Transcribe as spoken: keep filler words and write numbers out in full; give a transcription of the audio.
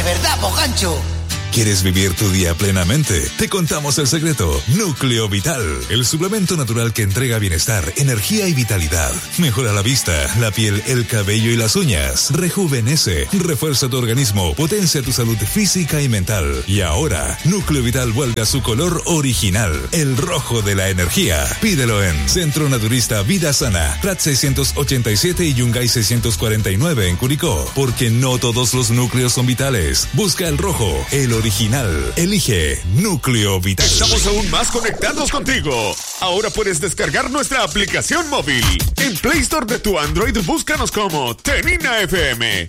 verdad, Bojancho. ¿Quieres vivir tu día plenamente? Te contamos el secreto. Núcleo Vital, el suplemento natural que entrega bienestar, energía y vitalidad. Mejora la vista, la piel, el cabello y las uñas. Rejuvenece, refuerza tu organismo, potencia tu salud física y mental. Y ahora, Núcleo Vital vuelve a su color original, el rojo de la energía. Pídelo en Centro Naturista Vida Sana, Prat seiscientos ochenta y siete y Yungay seiscientos cuarenta y nueve en Curicó. Porque no todos los núcleos son vitales. Busca el rojo, el original. Elige Núcleo Vital. Estamos aún más conectados contigo. Ahora puedes descargar nuestra aplicación móvil. En Play Store de tu Android, búscanos como Tenina F M